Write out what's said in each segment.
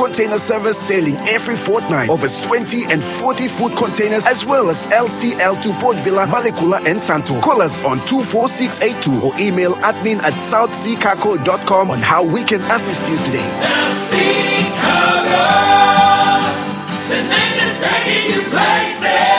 container service sailing every fortnight. Offers 20 and 40 food containers as well as LCL to Port Villa, Malekula and Santo. Call us on 24682 or email admin@southseacargo.com on how we can assist you today. South Sea Cargo, the name that's taking you places.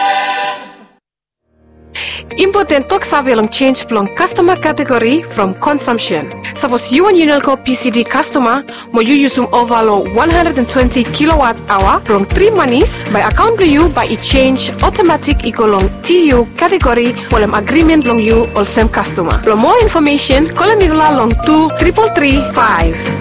Important talk sabi change plong customer category from consumption. Suppose you and Unelco PCD customer, mo you use overload 120 kilowatt hour plong 3 monies by account you by it change automatic equal TU category for them agreement long you or same customer. For more information, call me long 23335.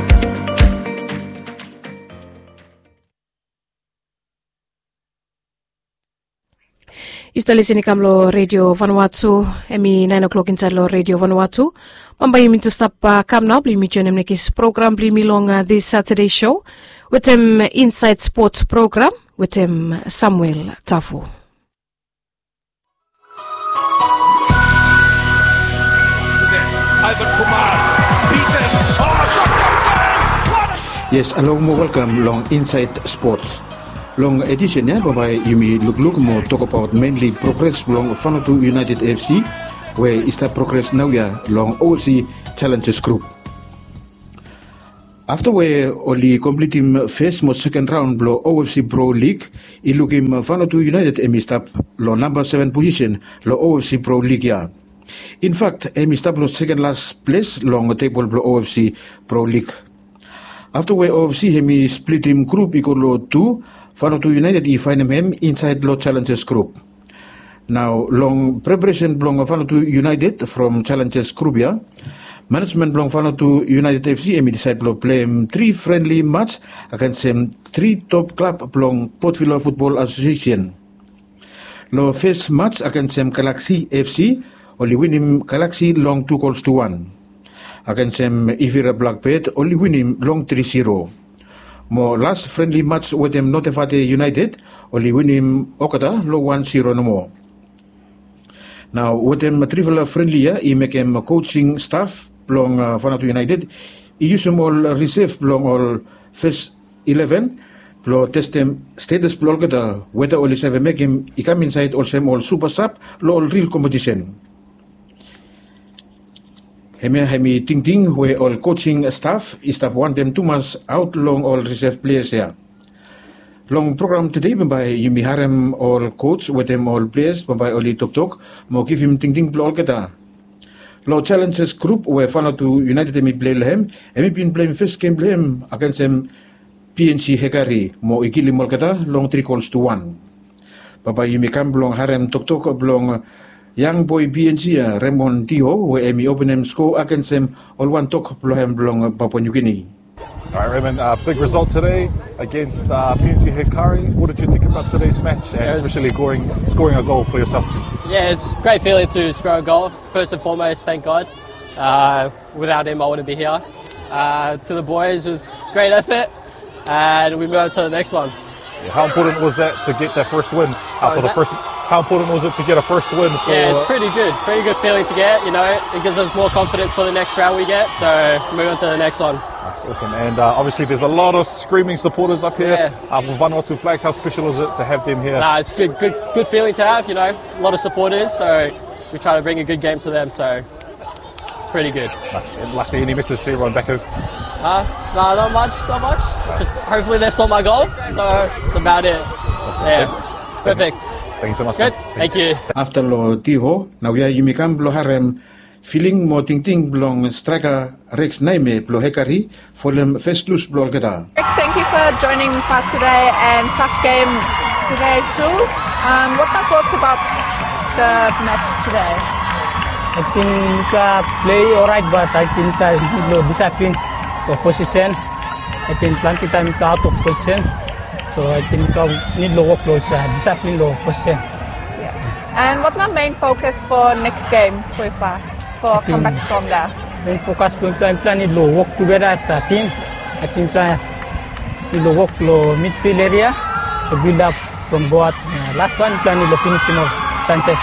You still listening to Radio Vanuatu, emi 9 o'clock inside Radio Vanuatu. Mamba you to stop come now, bli mi join nekis program bli mi long this Saturday show with them Inside Sports program with them Samuel Tafu. Yes, along mo welcome long Inside Sports. Long edition ya, bye Yumi look more talk about mainly progress long Vanuatu United FC, where is the progress now ya long OFC Challenges Group. After we only completing first mo second round lo OFC Pro League, I look him Vanuatu United emi stop lo number 7 position lo OFC Pro League ya. In fact, emi stop lo second last place long table lo OFC Pro League. After we OFC emi split him group equal lo 2. Vanuatu United I find him inside Law Challenges Group. Now, long preparation belong Vanuatu United from Challenges Group, yeah. Management belong Vanuatu United FC and decide to play 3 friendly match against 3 top club belong Port Vila Football Association. Lo first match against Galaxy FC, only win him Galaxy long 2-1. Against Ivira Blackbird, only win him long 3-0. Mo last friendly match with them Notefate United, only win him Okata, low 1-0 no more. Now, with them trivial friendly, he make him coaching staff, belong Vanuatu United. He use them all reserve, belong all first 11, blow test them status, blow Okata, whether only 7 make him, he come inside also all super sub, low all real competition. Hemi ting where all coaching staff want them 2 months out long all reserve players here. Long program today by Yumi Harem all coach with them all players by Oli Tok mo give him ting blow kata. Law Challenges Group where Vanuatu United emi play lehem emi been playing first game lehem against them PNC Hekari mo ikili mol kata long 3-1. Baba Yumi kam blong Harem Tok blong young boy PNC Raymond Tio where Emi open him score against him all 1 talk belong Papua New Guinea. All right, Raymond, big result today against PNC Hekari. What did you think about today's match, and especially scoring a goal for yourself too? Yeah, it's a great feeling to score a goal. First and foremost, thank God. Without him, I wouldn't be here. To the boys, it was great effort, and we move on to the next one. Yeah, how important was that to get that first win? How important was it to get a first win? Yeah, it's pretty good. Pretty good feeling to get. You know, it gives us more confidence for the next round we get. So move on to the next one. That's awesome. And obviously, there's a lot of screaming supporters up here. Yeah. With Vanuatu flags, how special is it to have them here? Nah, it's good feeling to have. You know, a lot of supporters. So we try to bring a good game to them. So it's pretty good. Nice. And lastly, any message to everyone back home? No, not much. Just hopefully they saw my goal. So that's about it. Perfect. Thank you so much. Good. Thank you. After lo tiho, now ya Yumi kam blo harem feeling mo ting blong striker Rex Naime blo Hekari for them first loose blo kata. Rex, thank you for joining part today and tough game today too. What are thoughts about the match today? I think play alright, but I think no discipline for position. I think plenty time out of position. So I think need low workload, discipline low position. Yeah. And what the main focus for next game for come back stronger? Main focus plan need low work together as a team. I think plan need low work low midfield area to build up from both. Last one plan need low finishing of chances.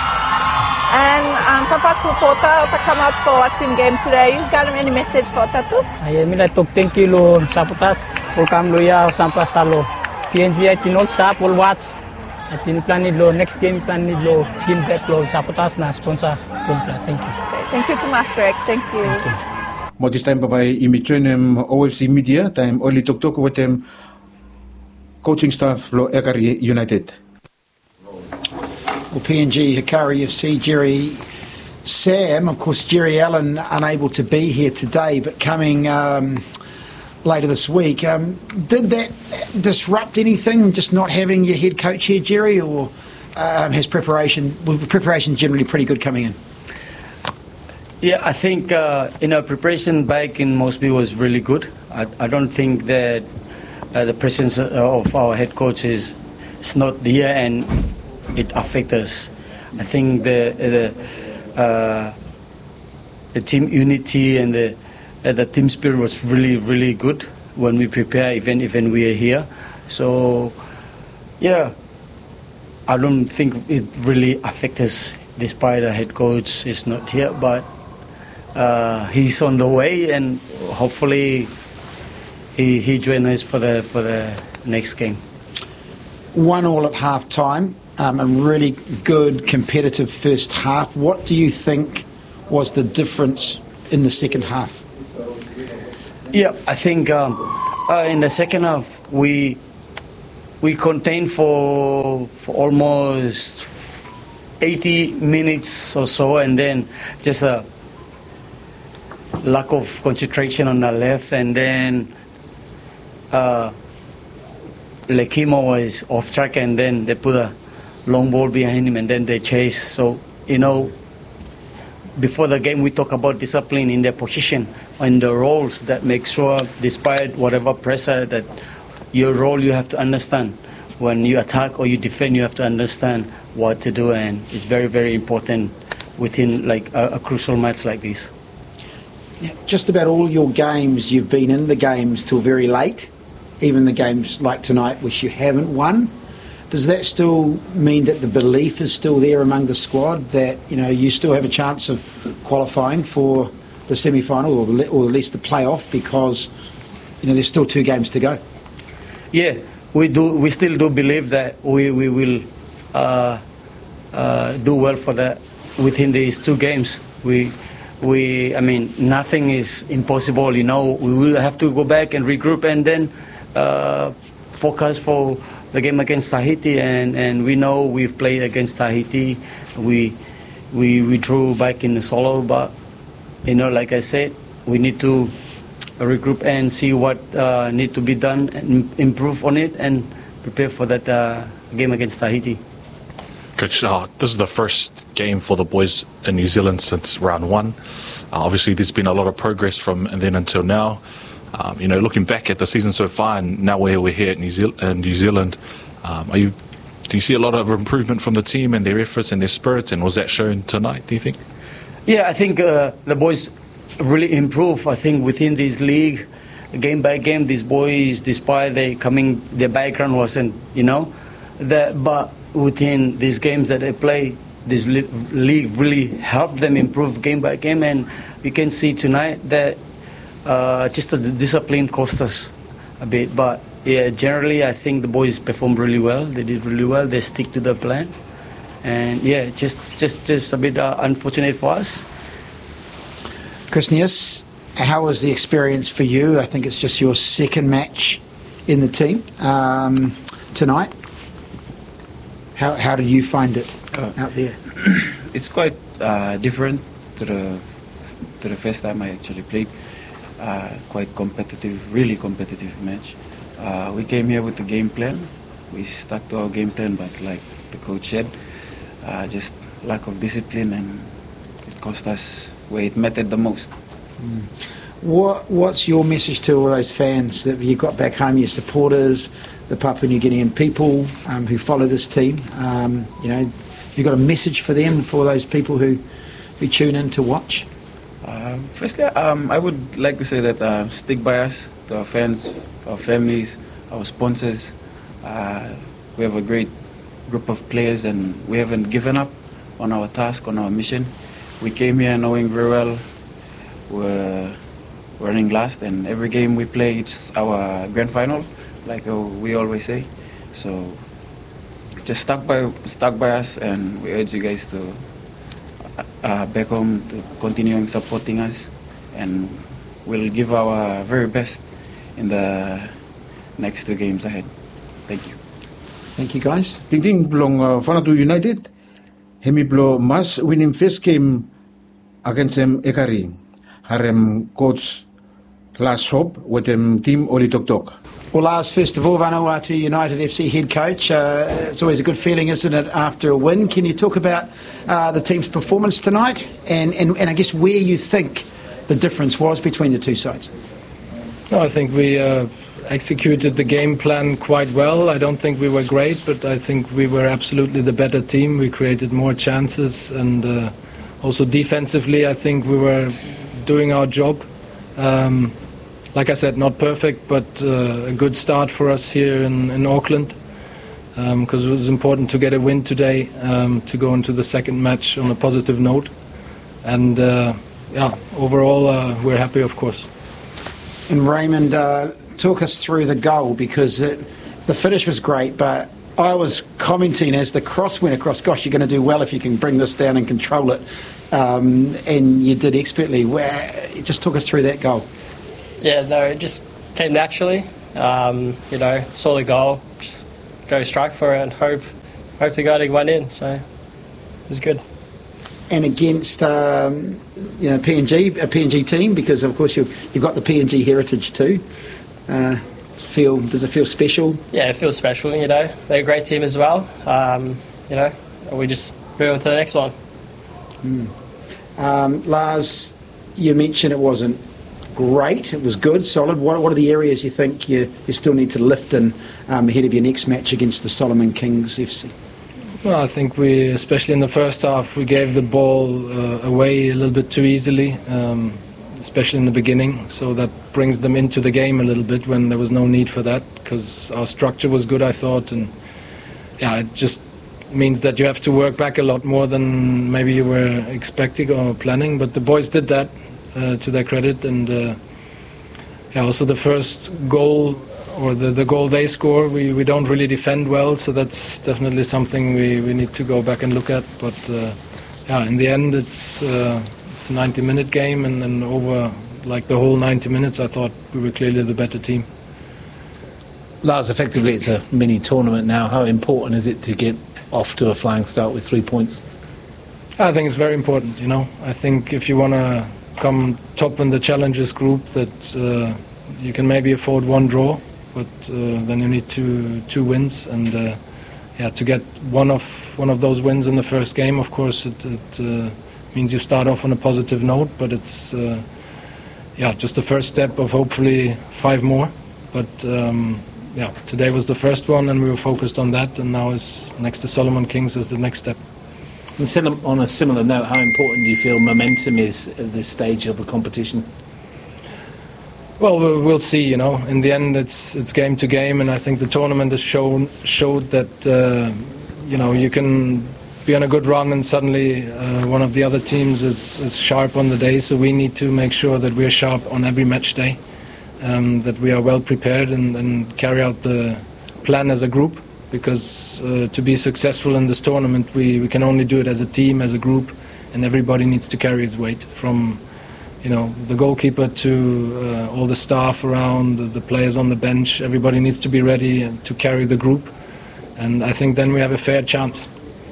And some fast supporter to come out for watching game today. You got any message for that too? I mean I talk thank you lo supporters program lo ya sampai stalo PNG I tin all staff all watch I tin plan ni lo next game plan ni lo team back lo sapotas na sponsor kompla. Thank you. Thank you too much, Rex. Thank you. Mo this time by imi join OFC media time only talk with them coaching staff lo Hikari United. Well, PNG Hikari FC, Jerry Sam, of course Jerry Allen unable to be here today but coming later this week. Did that disrupt anything, just not having your head coach here, Jerry, or was preparation generally pretty good coming in? Yeah, I think preparation back in Mosby was really good. I don't think that the presence of our head coach is not here and it affects us. I think the team unity and the team spirit was really, really good when we prepare, even we are here. So, yeah, I don't think it really affects us, despite the head coach is not here. But he's on the way, and hopefully he joins us for the next game. 1-1 at half time. A really good competitive first half. What do you think was the difference in the second half? Yeah, I think in the second half we contained for almost 80 minutes or so, and then just a lack of concentration on the left, and then Lekimo was off track, and then they put a long ball behind him, and then they chase. So, before the game we talk about discipline in their position and the roles, that make sure despite whatever pressure, that your role you have to understand. When you attack or you defend, you have to understand what to do, and it's very, very important within like a crucial match like this. Yeah, just about all your games, you've been in the games till very late, even the games like tonight which you haven't won. Does that still mean that the belief is still there among the squad that you still have a chance of qualifying for the semi-final or at least the play-off, because there's still 2 games to go? Yeah, we do. We still do believe that we will do well for that within these 2 games. I mean, nothing is impossible. We will have to go back and regroup and then focus for the game against Tahiti, and we know we've played against Tahiti. We drew back in the solo, but like I said, we need to regroup and see what need to be done and improve on it and prepare for that game against Tahiti. Coach, this is the first game for the boys in New Zealand since round 1. Obviously, there's been a lot of progress from then until now. Looking back at the season so far, and now we're here at New Zealand, do you see a lot of improvement from the team and their efforts and their spirits, and was that shown tonight, do you think? Yeah, I think the boys really improve. I think within this league, game by game, these boys, despite their background wasn't, but within these games that they play, this league really helped them improve game by game, and we can see tonight that just the discipline cost us a bit, but yeah, generally I think the boys performed really well. They did really well. They stick to the plan, and yeah, just a bit unfortunate for us. Christnius, how was the experience for you? I think it's just your second match in the team tonight. How did you find it out there? It's quite different to the first time I actually played. Quite competitive, really competitive match. We came here with the game plan. We stuck to our game plan, but like the coach said, just lack of discipline, and it cost us where it mattered the most. What's your message to all those fans that you got back home, your supporters, the Papua New Guinean people who follow this team? Have you got a message for them, for those people who tune in to watch? Firstly, I would like to say that stick by us, to our fans, our families, our sponsors. We have a great group of players, and we haven't given up on our task, on our mission. We came here knowing very well running last, and every game we play, it's our grand final, like we always say. So just stuck by us, and we urge you guys to back home to continuing supporting us, and we'll give our very best in the next 2 games ahead. Thank you. Thank you, guys. Ting belong Vanuatu United. Hemi blo mas winning first game against them Ekari. Harem coach Lars Hope with them team Oli Tok Tok. Well, Lars, first of all, Vanuatu United FC head coach. It's always a good feeling, isn't it, after a win? Can you talk about the team's performance tonight and I guess where you think the difference was between the two sides? No, I think we executed the game plan quite well. I don't think we were great, but I think we were absolutely the better team. We created more chances, and also defensively I think we were doing our job. Like I said, not perfect, but a good start for us here in Auckland, because it was important to get a win today, to go into the second match on a positive note. And overall we're happy, of course. And Raymond, talk us through the goal, because the finish was great, but I was commenting as the cross went across, gosh, you're going to do well if you can bring this down and control it. And you did expertly. Just talk us through that goal. Yeah, no, it just came naturally. Saw the goal, just go strike for it and hope to God it went in. So it was good. And against PNG, a PNG team, because of course you've got the PNG heritage too. Does it feel special? Yeah, it feels special. They're a great team as well. We just move on to the next one. Lars, you mentioned it wasn't great. It was good, solid. What are the areas you think you still need to lift in ahead of your next match against the Solomon Kings FC? Well, I think we, especially in the first half, we gave the ball away a little bit too easily, especially in the beginning. So that brings them into the game a little bit when there was no need for that, because our structure was good, I thought. And it just means that you have to work back a lot more than maybe you were expecting or planning. But the boys did that, to their credit. And also the first goal, or the goal they score, we don't really defend well, so that's definitely something we need to go back and look at. But in the end it's a 90-minute game, and over like the whole 90 minutes I thought we were clearly the better team. Lars, effectively it's a mini tournament now. How important is it to get off to a flying start with 3 points? I think it's very important. I think if you want to come top in the challengers group, that you can maybe afford 1 draw, but then you need two wins, and to get one of those wins in the first game, of course it means you start off on a positive note, but it's just the first step of hopefully 5 more. But today was the first one, and we were focused on that, and now is next to Solomon Kings is the next step. On a similar note, how important do you feel momentum is at this stage of the competition? Well, we'll see. In the end, it's game to game, and I think the tournament has showed that you can be on a good run, and suddenly one of the other teams is sharp on the day. So we need to make sure that we're sharp on every match day, that we are well prepared and carry out the plan as a group. Because to be successful in this tournament, we can only do it as a team, as a group, and everybody needs to carry its weight, from the goalkeeper to all the staff around, the players on the bench. Everybody needs to be ready to carry the group, and I think then we have a fair chance.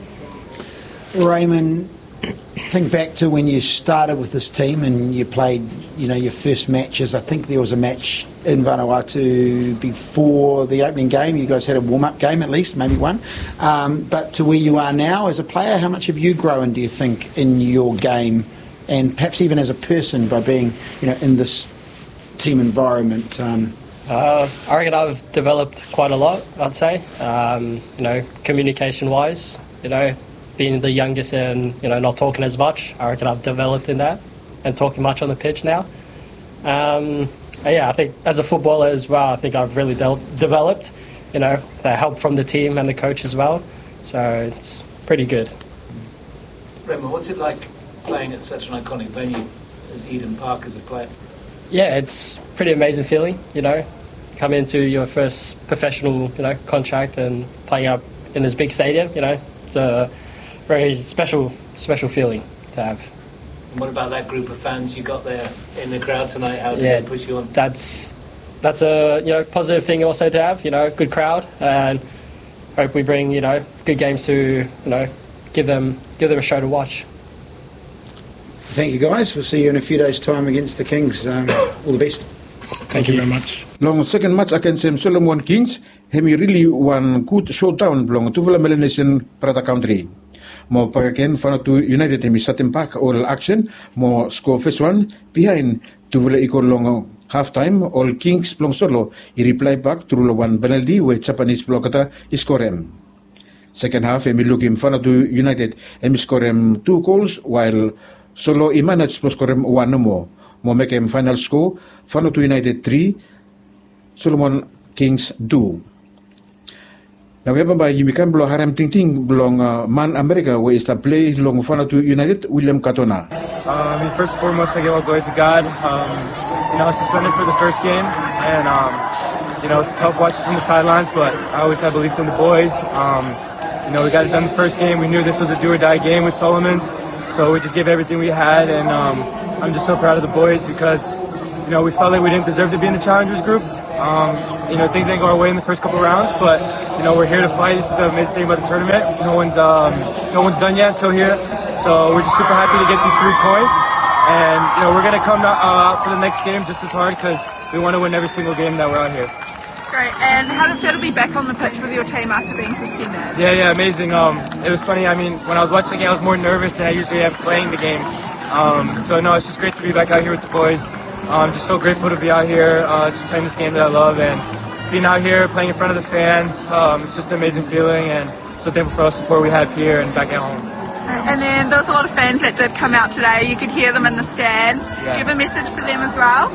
Raymond, think back to when you started with this team and you played your first matches. I think there was a match in Vanuatu before the opening game. You guys had a warm-up game at least, maybe one. But to where you are now as a player, how much have you grown, do you think, in your game, and perhaps even as a person, by being in this team environment? I reckon I've developed quite a lot, I'd say. Communication-wise, being the youngest and not talking as much, I reckon I've developed in that, and talking much on the pitch now. I think as a footballer as well, I think I've really developed. The help from the team and the coach as well, so it's pretty good. Rema, what's it like playing at such an iconic venue as Eden Park as a player? Yeah, it's pretty amazing feeling, come into your first professional, contract and playing up in this big stadium, It's a very special feeling to have. And what about that group of fans you got there in the crowd tonight? How did they push you on? That's a positive thing also to have, good crowd, and hope we bring good games to give them a show to watch. Thank you, guys. We'll see you in a few days' time against the Kings. All the best. Thank you very much. Long second match against Solomon Kings, hemi really one good showdown belong to the Melanesian Prata Country. Mo pagaken Vanuatu United hemi satin pak all action, mo score first one behind to the equal long halftime. All Kings belong solo. He reply back through one penalty with Japanese blokata score. Second half hemi looking Vanuatu United hemi score 2 goals while solo he managed to score 1 more. Mo make him final score Vanuatu United 3, Solomon Kings 2. Now we have by Yimikan belong Haram Ting Ting belong Man America where is the play long Vanuatu United William Katona. First and foremost, I give all glory to God. I was suspended for the first game, and it was tough watching from the sidelines, but I always had belief in the boys. We got it done the first game. We knew this was a do-or-die game with Solomons, so we just gave everything we had, and I'm just so proud of the boys because, we felt like we didn't deserve to be in the Challengers group. Things didn't go our way in the first couple rounds, but, we're here to fight. This is the amazing thing about the tournament. No one's done yet until here, so we're just super happy to get these 3 points. And, we're going to come out for the next game just as hard because we want to win every single game that we're out here. Great. And how did it feel to be back on the pitch with your team after being suspended? Yeah, amazing. It was funny. When I was watching the game, I was more nervous than I usually am playing the game. It's just great to be back out here with the boys. I'm just so grateful to be out here, just playing this game that I love, and being out here playing in front of the fans. It's just an amazing feeling, and I'm so thankful for all the support we have here and back at home. And then there was a lot of fans that did come out today. You could hear them in the stands. Yeah. Do you have a message for them as well?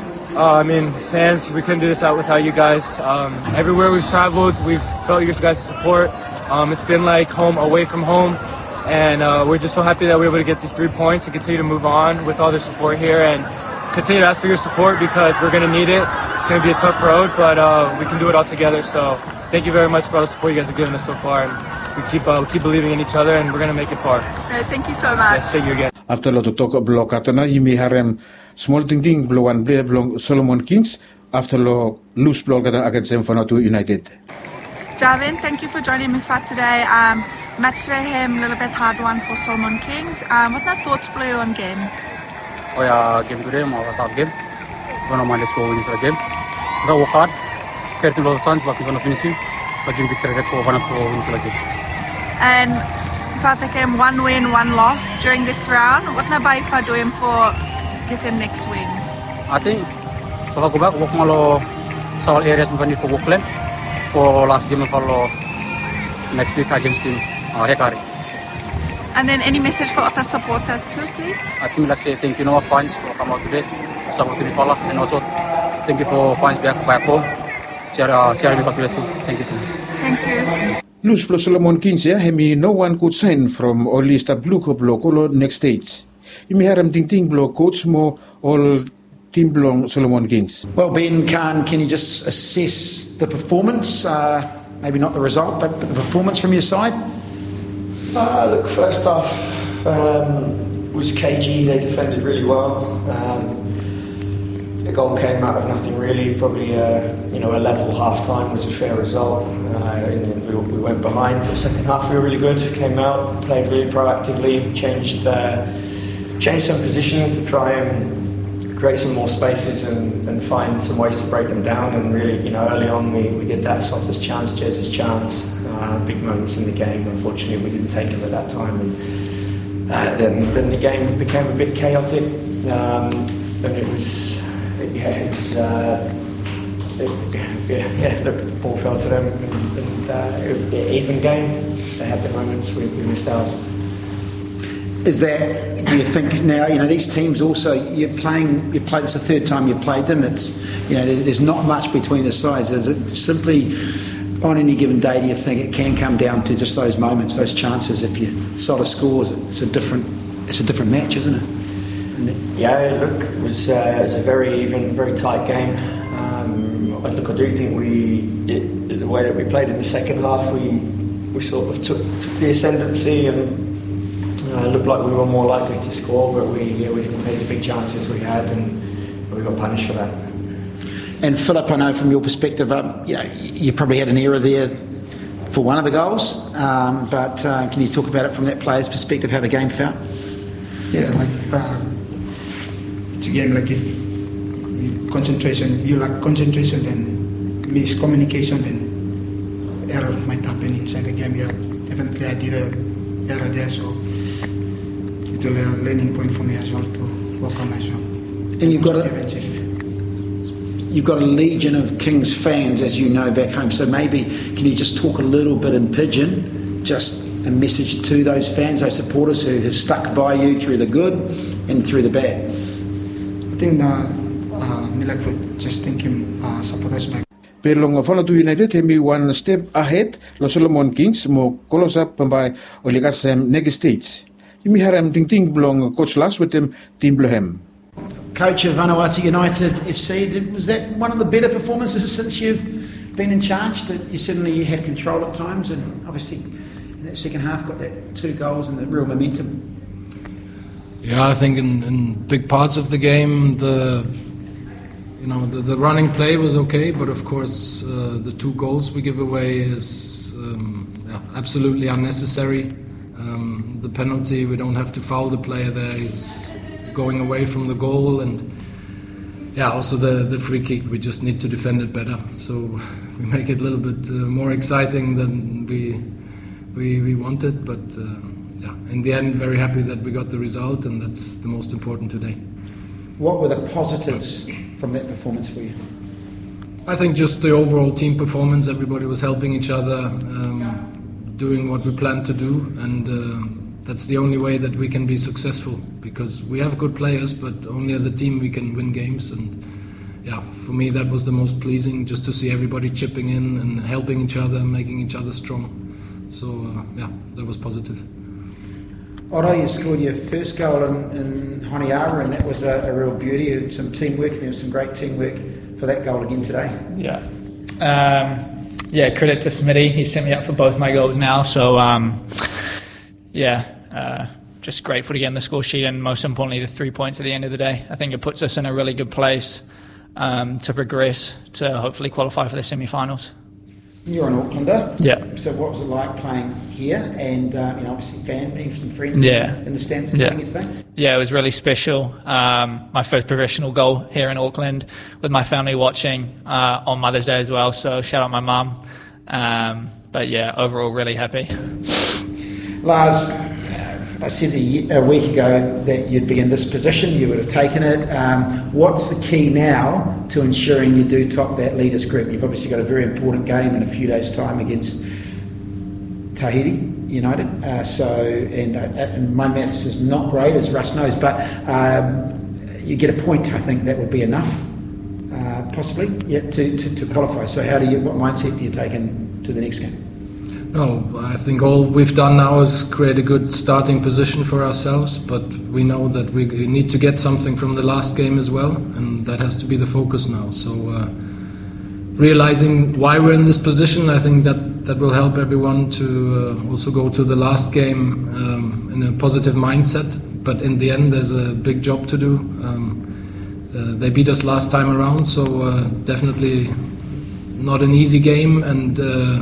Fans, we couldn't do this without you guys. Everywhere we've traveled, we've felt your guys' support. It's been like home away from home, and we're just so happy that we're able to get these 3 points and continue to move on with all their support here, and continue to ask for your support because we're going to need it. It's going to be a tough road, but we can do it all together. So thank you very much for all the support you guys have given us so far, and we keep believing in each other, and we're going to make it far. Thank you so much. Yes, thank you again. After lot of talk below Katona, Yimi Harem small ting below one player below Solomon Kings after lo lose blow against Vanuatu United. Javin, thank you for joining me for today. Match today, a little bit hard one for Solomon Kings. What are thoughts for you on game? Game today, a tough game. We're going to win the game. We work hard. Create a lot of chance, but we're going to finish it. But we can get for the game. And Father came 1 win, 1 loss during this round. What na ba ifa doing for getting next win? I think if I go back, work malo sa all areas we need for work plan for last game follow next week against team Hekari. And then any message for other supporters too, please? I think like say thank you to our fans for coming out today, supporting the follow, and also thank you for fans back home. Cheering me for today too. Thank you. Thank you. Lose plus Solomon Kings hemi no one could sign from all list of blue cup kolo next stage. Yimi Haram Ting Ting blow coach mo all team belong Solomon Kings. Well, Ben, can you just assess the performance? Maybe not the result, but the performance from your side? Look, first half was cagey. They defended really well. The goal came out of nothing really. Probably a level half time was a fair result. We went behind. The second half we were really good. Came out, played really proactively, changed some positioning to try and create some more spaces and find some ways to break them down. And really, early on we did that. Sota's chance, Jez's chance, big moments in the game. Unfortunately, we didn't take them at that time. And then the game became a bit chaotic. And it was. Look, the ball fell to them, and it was an even game. They had their moments, we missed ours. Do you think now, these teams also, you've played this the third time you've played them, it's, there's not much between the sides. Is it simply, on any given day, do you think it can come down to just those moments, those chances? If you sort of scores, it's a different match, isn't it? Yeah, look, it was a very even, very tight game. I do think the way that we played in the second half, we sort of took the ascendancy and looked like we were more likely to score, but we didn't take the big chances we had, and we got punished for that. And Philip, I know from your perspective, you probably had an error there for one of the goals, but can you talk about it from that player's perspective, how the game felt? Yeah, it's a game like if you lack concentration, then miscommunication, then error might happen inside the game. Yeah, definitely I did an error there, so it will be a learning point for me as well to work on as well. And you've got a legion of Kings fans, as you know, back home, so maybe can you just talk a little bit in pidgin, just a message to those fans, those supporters who have stuck by you through the good and through the bad? I think Milan would just thank him, supporters back. Pero Whanatu United hemi one step ahead lo Solomon Kings mo kolosa pambai o ligas Negi States. Imi haram ting belong Coach Lars with them team Blohem. Coach of Vanuatu United FC, was that one of the better performances since you've been in charge? That you had control at times, and obviously in that second half got that 2 goals and the real momentum. Yeah, I think in big parts of the game the running play was okay, but of course the 2 goals we give away is absolutely unnecessary. The penalty, we don't have to foul the player there. He's going away from the goal, and also the free kick, we just need to defend it better, so we make it a little bit more exciting than we wanted, but in the end very happy that we got the result, and that's the most important today. What were the positives from that performance for you? I think just the overall team performance, everybody was helping each other, doing what we planned to do, and that's the only way that we can be successful, because we have good players, but only as a team we can win games. And for me that was the most pleasing, just to see everybody chipping in and helping each other and making each other strong. So that was positive. Otto, you scored your first goal in Honiara, and that was a real beauty. You had some teamwork, and there was some great teamwork for that goal again today. Credit to Smitty. He sent me up for both my goals now, so just grateful to get in the score sheet, and most importantly the 3 points at the end of the day. I think it puts us in a really good place to progress, to hopefully qualify for the semi-finals. You're an Aucklander. Yeah. So what was it like playing here, and obviously meeting some friends in the stands and playing it today? Yeah, it was really special. My first professional goal here in Auckland, with my family watching on Mother's Day as well, so shout out my mum. Overall really happy. Lars, I said a week ago that you'd be in this position, you would have taken it. What's the key now to ensuring you do top that leaders group? You've obviously got a very important game in a few days' time against Tahiti United. And my maths is not great, as Russ knows, but you get a point. I think that would be enough, possibly, to qualify. So what mindset do you take into the next game? No, I think all we've done now is create a good starting position for ourselves, but we know that we need to get something from the last game as well, and that has to be the focus now. So realizing why we're in this position, I think that will help everyone to also go to the last game in a positive mindset, but in the end there's a big job to do. They beat us last time around, so definitely not an easy game, and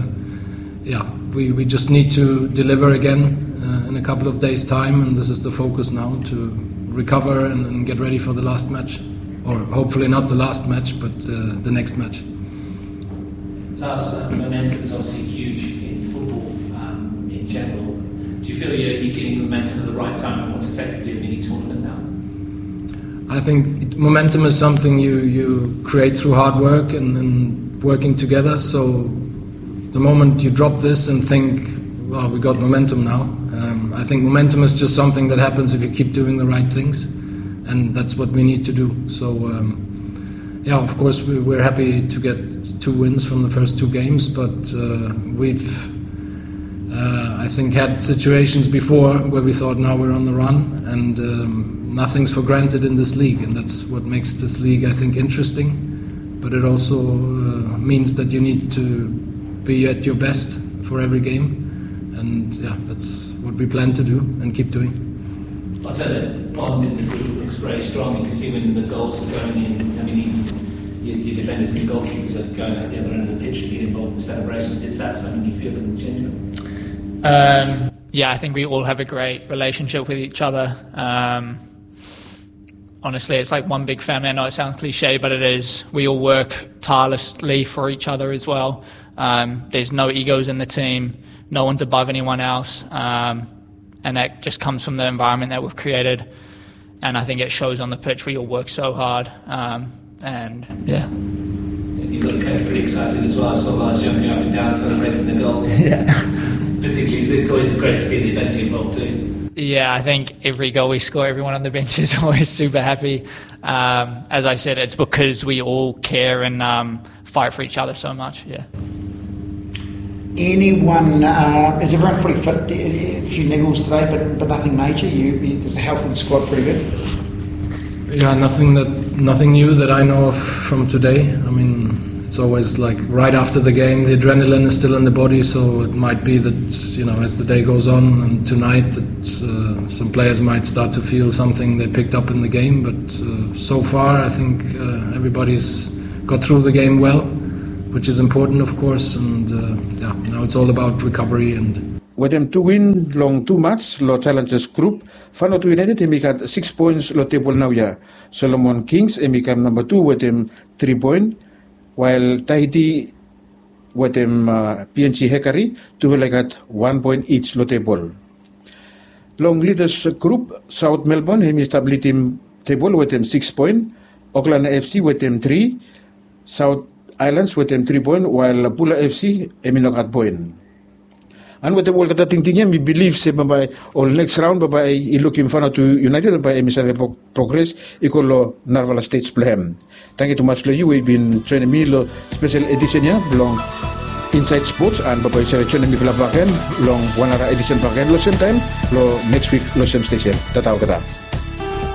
we just need to deliver again in a couple of days' time, and this is the focus now, to recover and get ready for the last match, or hopefully not the last match, but the next match. Last momentum is obviously huge in football in general. Do you feel you're getting momentum at the right time in what's effectively a mini tournament now? I think momentum is something you create through hard work and working together. So the moment you drop this and think, well, we got momentum now, I think momentum is just something that happens if you keep doing the right things, and that's what we need to do. So of course we're happy to get 2 wins from the first 2 games, but we've I think had situations before where we thought now we're on the run, and nothing's for granted in this league, and that's what makes this league, I think, interesting. But it also means that you need to be at your best for every game, and yeah, that's what we plan to do and keep doing. I'd say that bond in the group looks very strong. You can see when the goals are going in. I mean, your defenders and your goalkeepers are going out the other end of the pitch to get involved in the celebrations. Is that something you feel can change it? Yeah, I think we all have a great relationship with each other. Honestly, it's like one big family. I know it sounds cliche, but it is. We all work tirelessly for each other as well. There's no egos in the team. No one's above anyone else. And that just comes from the environment that we've created. And I think it shows on the pitch. We all work so hard. And yeah. You've got a coach pretty excited as well. I saw Lars jumping up and down celebrating the goals. Yeah. Particularly, it's always great to see the bench involved too. Yeah, I think every goal we score, everyone on the bench is always super happy. As I said, it's because we all care and fight for each other so much. Yeah. Anyone? Is everyone fully fit? A few niggles today, but nothing major. Is the health of the squad pretty good? Yeah, nothing new that I know of from today. I mean, it's always like right after the game, the adrenaline is still in the body, so it might be that, you know, as the day goes on and tonight, that some players might start to feel something they picked up in the game. But so far, I think everybody's got through the game well, which is important, of course. And yeah, now it's all about recovery and. With them 2 win long 2 matches, lo Challengers Group, Whanatu United emikat 6 points lo table now ya. Solomon Kings emikat number 2 with them 3 points, while Tahiti with them PNC Hekari 2 got 1 point each lo table. Long Leaders Group, South Melbourne established team table with them 6 points, Auckland FC with them 3, South Islands with them 3 points, while Pula FC eminokat point. And with the world kata tingtingnya, we believe se babai all next round babai ilukim Whanatu United babai emisave progress ikolo Narvala States Plan. Thank you too much lo you. We've been joining me lo special edition ya belong Inside Sports and babai saya joining me vela baken long 1 hour edition baken lo same time lo next week lo same station. Tatao kata.